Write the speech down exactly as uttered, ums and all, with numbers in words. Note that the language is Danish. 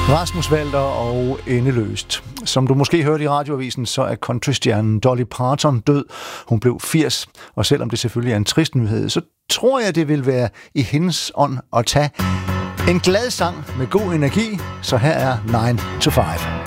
Rasmus Walter og Endeløst. Som du måske hørte i radioavisen, så er countrystjernen Dolly Parton død. Hun blev firs, og selvom det selvfølgelig er en trist nyhed, så tror jeg, det vil være i hendes ånd at tage en glad sang med god energi. Så her er nine to five.